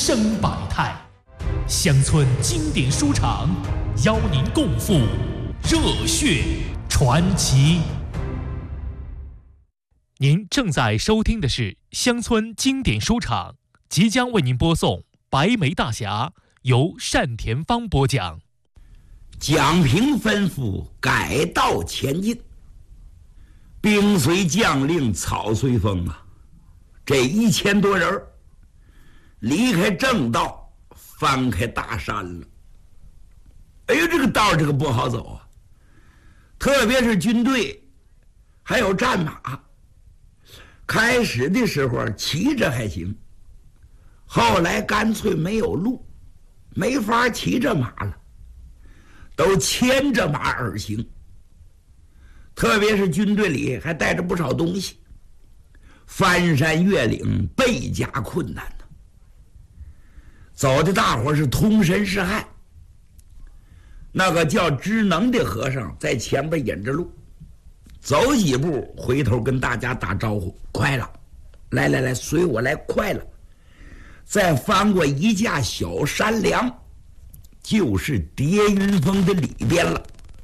生百态，乡村经典书场邀您共赴热血传奇。您正在收听的是乡村经典书场，即将为您播送《白眉大侠》，由单田芳播讲。 蒋平吩咐改道前进，兵随将令，草随风啊！这1000多人离开正道，翻开大山了。哎呦，这个道这个不好走啊！特别是军队，还有战马。开始的时候骑着还行，后来干脆没有路，没法骑着马了，都牵着马而行。特别是军队里还带着不少东西，翻山越岭倍加困难呢。走的大伙是通身是汗。那个叫知能的和尚在前边引着路，走几步回头跟大家打招呼：“快了，来来来，随我来，快了。”再翻过一架小山梁，就是叠云峰的里边了。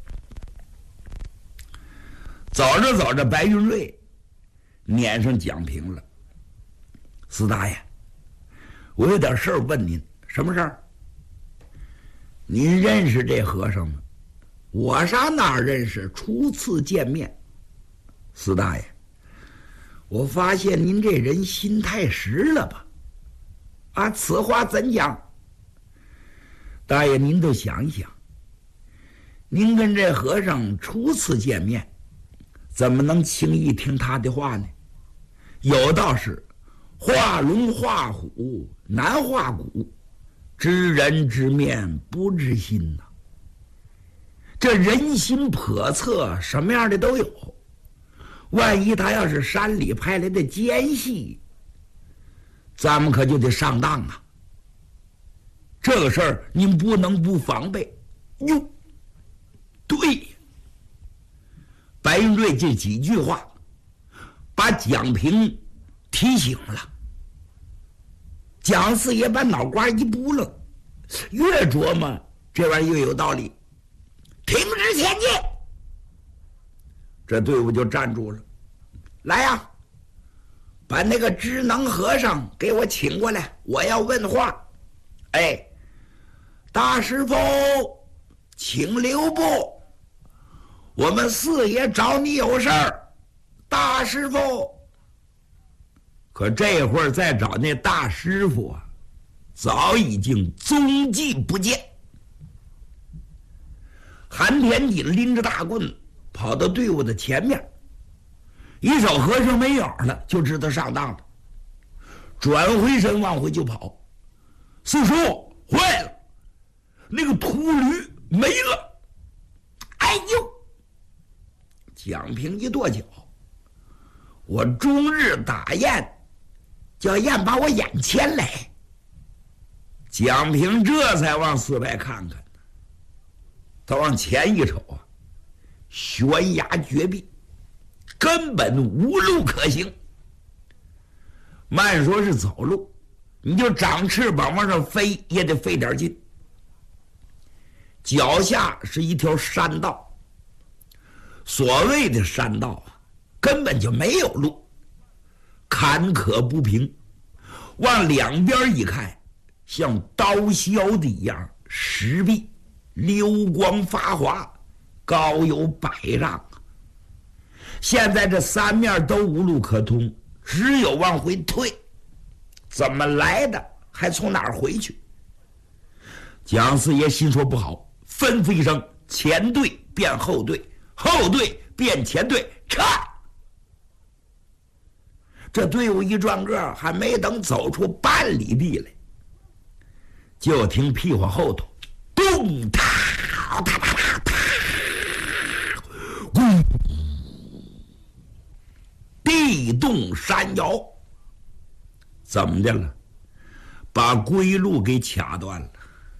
走着走着，白云瑞撵上蒋平了：“四大爷，我有点事儿问您。”“什么事儿？”“您认识这和尚吗？”“我上哪儿认识？初次见面。”“四大爷，我发现您这人心太实了吧？”“啊，此话怎讲？”“大爷，您都想一想，您跟这和尚初次见面，怎么能轻易听他的话呢？有道是画龙画虎难画骨，知人知面不知心呐。这人心叵测，什么样的都有。万一他要是山里派来的奸细，咱们可就得上当啊。这个事儿您不能不防备。”“哟，对。”白云瑞这几句话把蒋平提醒了。蒋四爷把脑瓜一扑棱，越琢磨这玩意儿越有道理。停止前进！这队伍就站住了。“来呀，把那个知能和尚给我请过来，我要问话。”“哎，大师傅，请留步，我们四爷找你有事儿。”“大师傅。”可这会儿再找那大师傅啊，早已经踪迹不见。韩田锦拎着大棍跑到队伍的前面，一瞅和尚没影了，就知道上当了，转回身往回就跑。“四叔，坏了，那个秃驴没了！”“哎呦！”蒋平一跺脚：“我终日打雁，叫雁把我眼牵来。”蒋平这才往四外看看，他往前一瞅啊，悬崖绝壁，根本无路可行。慢说是走路，你就长翅膀往上飞也得费点劲。脚下是一条山道，所谓的山道啊，根本就没有路，坎坷不平，往两边一看，像刀削的一样，石壁溜光发滑，高有100丈。现在这三面都无路可通，只有往回退，怎么来的，还从哪儿回去？蒋四爷心说不好，吩咐一声：“前队变后队，后队变前队，撤！”这队伍一转个，还没等走出半里地来，就听屁股后头咚嗒嗒嗒嗒嗒，咕，地动山摇。怎么的了？把归路给卡断了。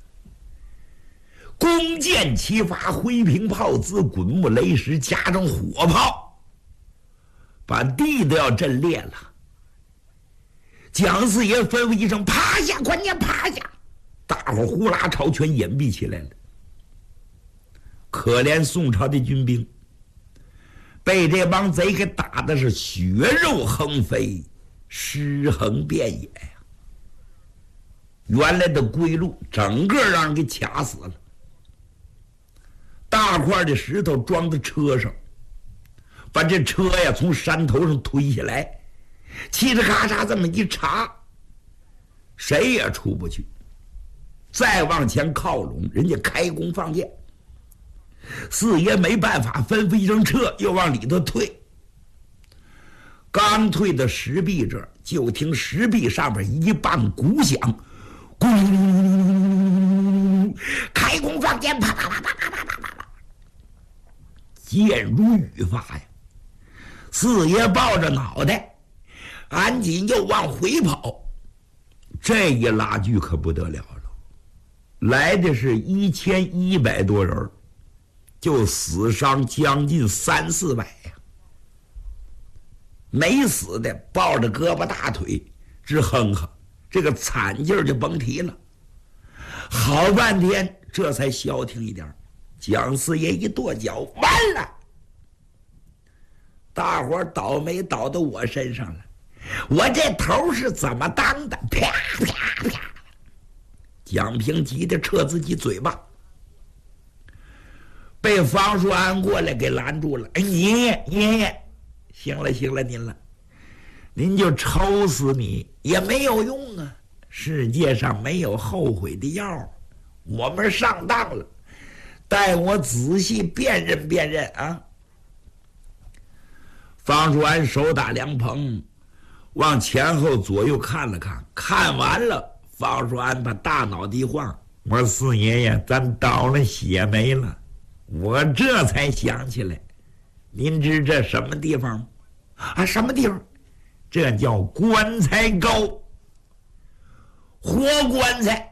弓箭齐发，灰瓶炮姿，滚木雷石，加上火炮，把地都要震裂了。 蒋四爷吩咐一声：“趴下，快点趴下！”大伙呼啦朝全隐蔽起来了。可怜宋朝的军兵被这帮贼给打的是血肉横飞，尸横遍野呀！原来的归路整个让人给卡死了，大块的石头装在车上，把这车呀从山头上推下来，嘁哩咔嚓这么一插，谁也出不去。再往前靠拢，人家开弓放箭。四爷没办法，吩咐一声撤，又往里头退。刚退到石壁这儿，就听石壁上边一棒鼓响，咕，开弓放箭，啪啪啪啪啪啪啪啪，箭如雨发呀！四爷抱着脑袋，赶紧又往回跑。这一拉锯可不得了了，来的是1100多人，就死伤将近300-400呀。没死的抱着胳膊大腿直哼哼，这个惨劲儿就甭提了。好半天这才消停一点。蒋四爷一跺脚，完了，大伙倒霉倒到我身上了，我这头是怎么当的？啪啪啪！蒋平急得撤自己嘴巴，被方叔安过来给拦住了。哎，爷爷，行了，您就抽死你也没有用啊！世界上没有后悔的药，我们上当了，待我仔细辨认辨认啊！方叔安手打凉棚，往前后左右看了看，看完了，方叔安把大脑袋一晃，我说：“四爷爷，咱倒了血霉了。”我这才想起来，您知这什么地方吗？啊，什么地方？这叫棺材沟，活棺材，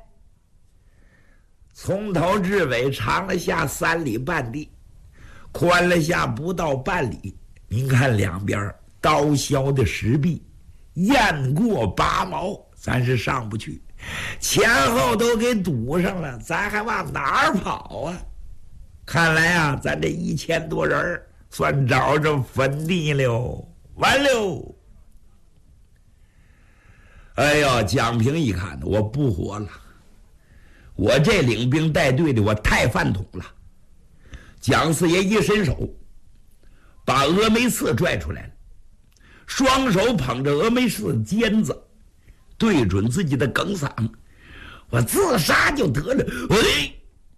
从头至尾长了下3里半地，宽了下不到半里。您看两边刀削的石壁，雁过拔毛，咱是上不去，前后都给堵上了，咱还往哪儿跑啊？看来啊，咱这1000多人算找着坟地了，完喽！哎呦，蒋平一看，我不活了，我这领兵带队的我太饭桶了。蒋四爷一伸手，把峨眉刺拽出来了，双手捧着峨眉刺的尖子，对准自己的梗嗓，我自杀就得了。喂！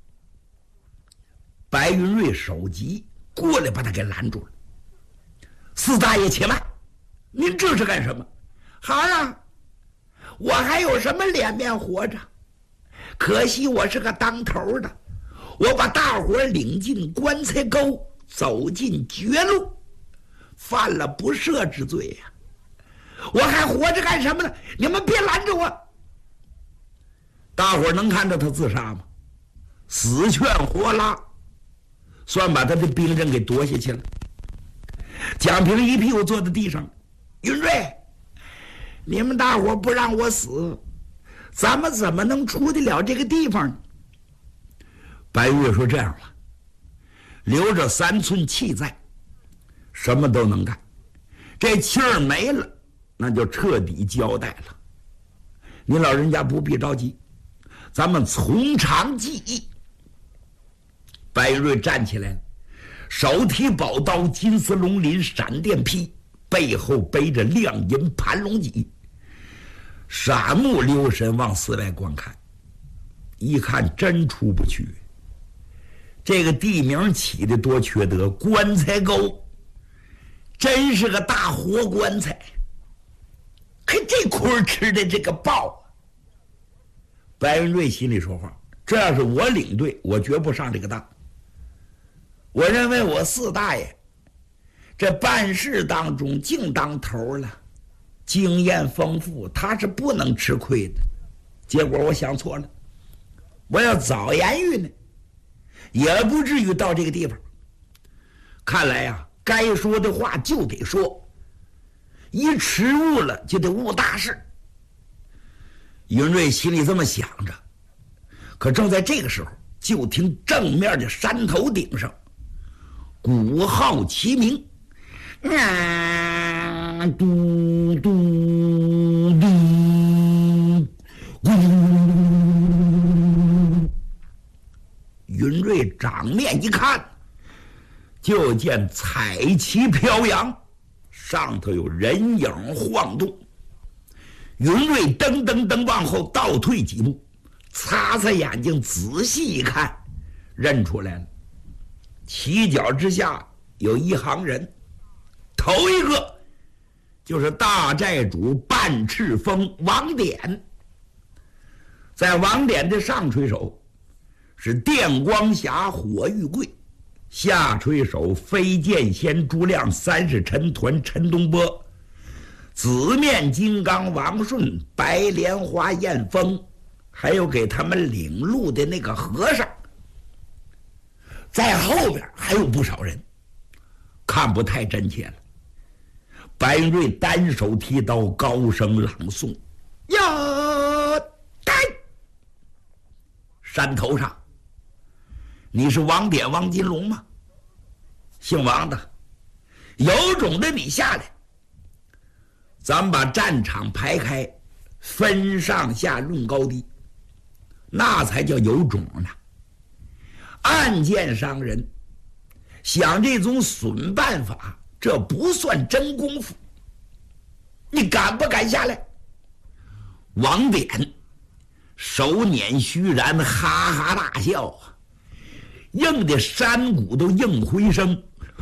白云瑞手急过来把他给拦住了。四大爷且慢，您这是干什么？孩儿啊，我还有什么脸面活着？可惜我是个当头的，我把大伙领进棺材沟，走进绝路，犯了不赦之罪呀！我还活着干什么呢？你们别拦着我！大伙能看着他自杀吗？死劝活拉，算把他的兵刃给夺下去了。蒋平一屁股坐在地上，云瑞，你们大伙不让我死，咱们怎么能出得了这个地方呢？白玉说：“这样吧，留着3寸气在，什么都能干。这气儿没了，那就彻底交代了。您老人家不必着急，咱们从长计议。”白玉瑞站起来了，手提宝刀，金丝龙鳞闪电劈，背后背着亮银盘龙戟，傻目留神往四外观看，一看真出不去。这个地名起的多缺德，棺材沟真是个大活棺材，可这亏吃的这个爆啊！白云瑞心里说话，这要是我领队，我绝不上这个当。我认为我四大爷这办事当中净当头了，经验丰富，他是不能吃亏的。结果我想错了，我要早言语呢，也不至于到这个地方。看来呀，该说的话就得说，一迟误了就得误大事。 云瑞心里这么想着，可正在这个时候，就听正面的山头顶上鼓号齐鸣，嘟嘟嘟，云瑞掌面一看，就见彩旗飘扬，上头有人影晃动。云瑞噔噔噔往后倒退几步，擦擦眼睛，仔细一看，认出来了，旗脚之下有一行人，头一个就是大寨主半赤峰王典，在王典的上吹手是电光侠火玉贵，下吹手飞剑仙朱亮，三是陈屯陈东波，紫面金刚王顺，白莲花燕峰，还有给他们领路的那个和尚，在后边还有不少人，看不太真切了。白云瑞单手提刀，高声朗诵：呀，干！山头上，你是王典王金龙吗？姓王的，有种的你下来，咱们把战场排开，分上下论高低，那才叫有种呢。暗箭伤人，想这种损办法，这不算真功夫。你敢不敢下来？王典手捻虚髯，哈哈大笑啊，硬的山谷都应回声。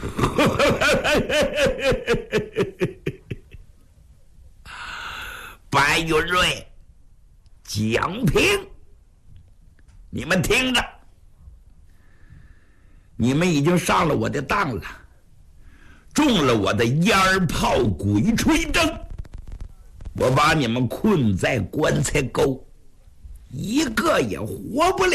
白云瑞、蒋平，你们听着，你们已经上了我的当了，中了我的烟炮鬼吹灯，我把你们困在棺材沟，一个也活不了。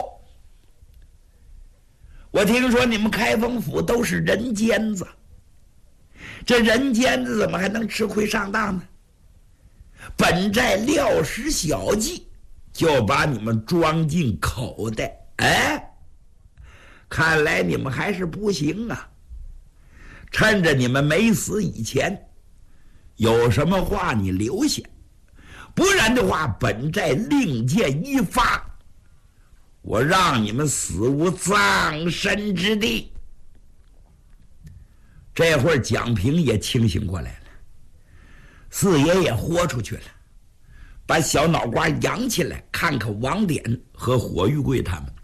我听说你们开封府都是人尖子，这人尖子怎么还能吃亏上当呢？本寨料实小计，就把你们装进口袋。哎，看来你们还是不行啊！趁着你们没死以前，有什么话你留下，不然的话，本寨令箭一发，我让你们死无葬身之地。这会儿蒋平也清醒过来了，四爷也豁出去了，把小脑瓜扬起来，看看王典和火玉贵他们。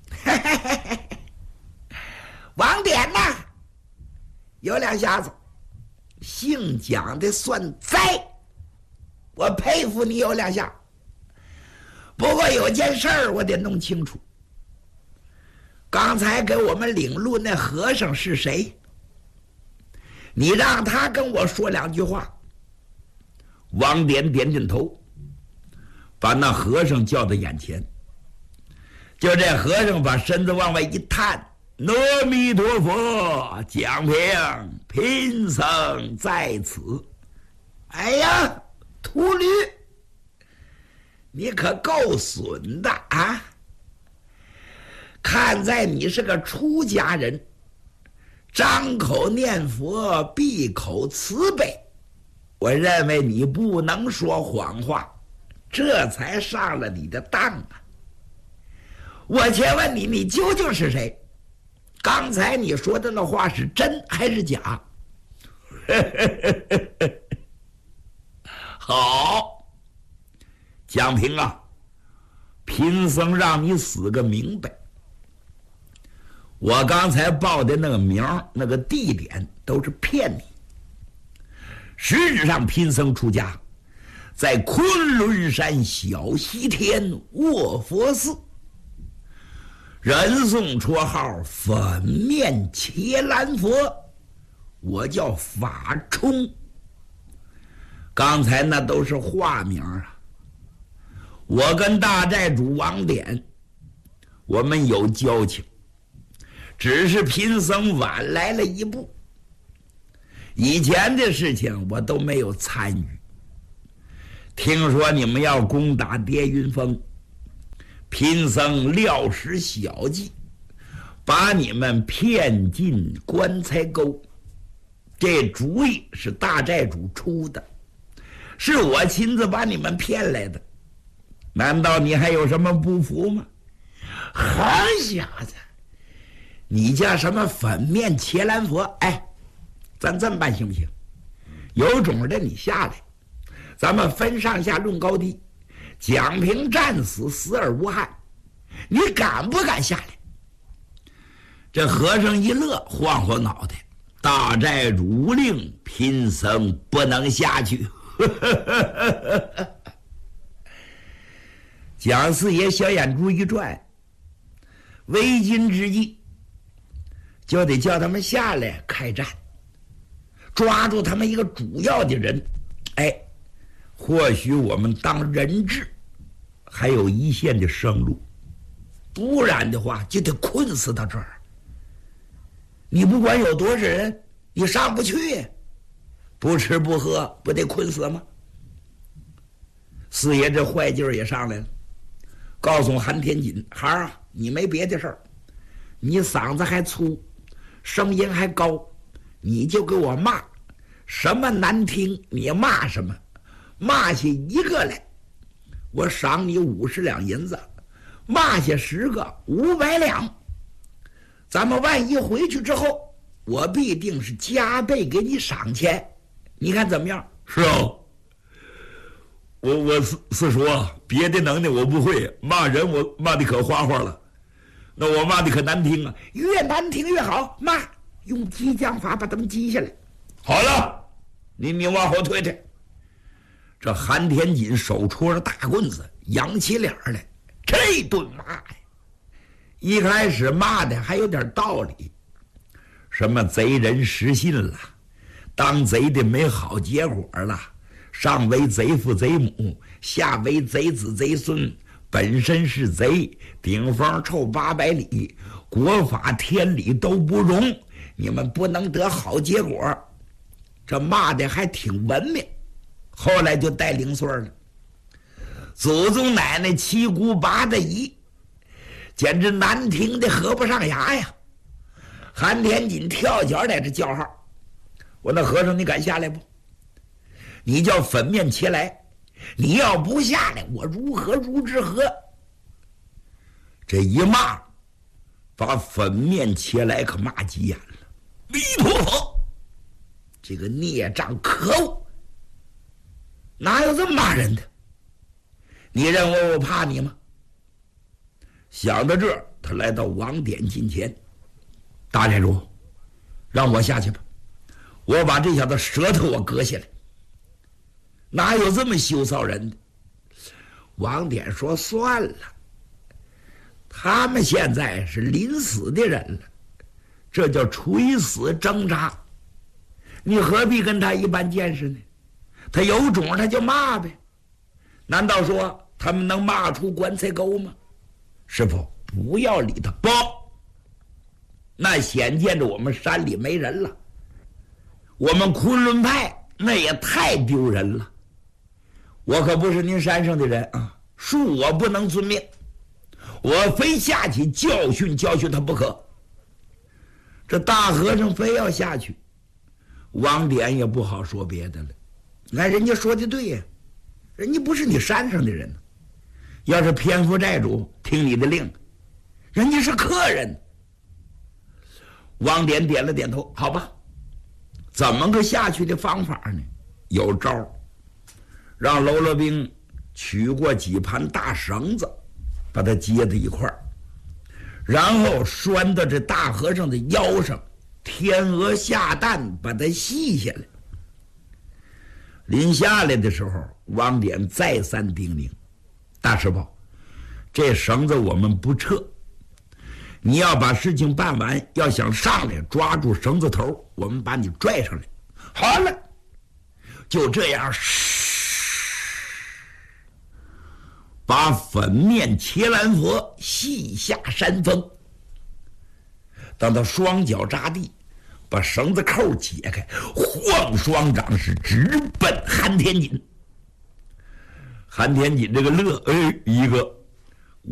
王典呐，有两下子，姓蒋的算栽，我佩服你有两下。不过有件事儿我得弄清楚，刚才给我们领路那和尚是谁？你让他跟我说两句话。王典点点头，把那和尚叫到眼前。就这和尚把身子往外一探，阿弥陀佛，蒋平，贫僧在此。哎呀，秃驴，你可够损的啊！看在你是个出家人，张口念佛，闭口慈悲，我认为你不能说谎话，这才上了你的当啊！我且问你，你究竟是谁？刚才你说的那话是真还是假？好，蒋平啊，贫僧让你死个明白。我刚才报的那个名那个地点都是骗你。实质上贫僧出家在昆仑山小西天卧佛寺，人送绰号粉面伽蓝佛，我叫法冲。刚才那都是化名啊。我跟大寨主王典，我们有交情，只是贫僧晚来了一步，以前的事情我都没有参与。 听说你们要攻打叠云峰，贫僧料施小计，把你们骗进棺材沟。这主意是大寨主出的，是我亲自把你们骗来的。难道你还有什么不服吗？好小子，你叫什么粉面伽蓝佛？哎，咱这么办行不行？有种的你下来，咱们分上下论高低，蒋平战死，死而无憾，你敢不敢下来？这和尚一乐，晃晃脑袋，大寨主无令，贫僧不能下去。蒋四爷小眼珠一转，为今之计就得叫他们下来开战，抓住他们一个主要的人。哎，或许我们当人质还有一线的生路，不然的话就得困死到这儿。你不管有多少人，你上不去，不吃不喝不得困死吗？四爷这坏劲儿也上来了，告诉韩天锦：孩儿啊，你没别的事儿，你嗓子还粗，声音还高，你就给我骂，什么难听你骂什么，骂下一个来，我赏你50两银子，骂下10个500两。咱们万一回去之后，我必定是加倍给你赏钱，你看怎么样？ 是啊，我四叔啊，别的能耐我不会，骂人我骂的可花花了，那我骂的可难听啊， 越难听越好，骂，用激将法把他们激下来。 好了，你往后退退。 这韩天锦手戳着大棍子，扬起脸来，这顿骂呀！一开始骂的还有点道理，什么贼人失信了，当贼的没好结果了，上为贼父贼母，下为贼子贼孙，本身是贼，顶风臭800里，国法天理都不容，你们不能得好结果。这骂的还挺文明，后来就带零碎了。祖宗奶奶七姑八大姨，简直难听的合不上牙呀！韩天锦跳脚在这叫号，我那和尚你敢下来不？你叫粉面前来，你要不下来，我如何如之何？这一骂，把粉面前来可骂急眼了。弥陀佛，这个孽障可恶，哪有这么骂人的？你认为我怕你吗？想到这儿，他来到王典近前，大寨主，让我下去吧，我把这小子舌头我割下来。哪有这么羞臊人的？王典说算了，他们现在是临死的人了，这叫垂死挣扎，你何必跟他一般见识呢？他有种他就骂呗，难道说他们能骂出棺材沟吗？师傅，不要理他。不，那显见着我们山里没人了，我们昆仑派那也太丢人了。我可不是您山上的人啊，恕我不能遵命，我非下去教训教训他不可。这大和尚非要下去，王典也不好说别的了。你看人家说的对呀，人家不是你山上的人，要是偏副寨主听你的令，人家是客人。王典点了点头，好吧，怎么个下去的方法呢？有招，让喽啰兵取过几盘大绳子，把它接在一块儿，然后拴到这大和尚的腰上，天鹅下蛋把它系下来。临下来的时候，王典再三叮咛，大师傅，这绳子我们不撤，你要把事情办完，要想上来抓住绳子头，我们把你拽上来。好了，就这样，把粉面伽蓝佛系下山峰。当他双脚扎地，把绳子扣解开，晃双掌是直奔韩天锦。 韩天锦这个乐，哎，一个